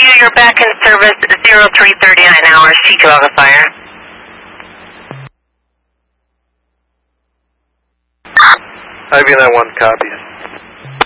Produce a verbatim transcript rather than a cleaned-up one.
W, you're back in service zero three thirty-nine hours, T two Alpha Fire. I V nine one copies.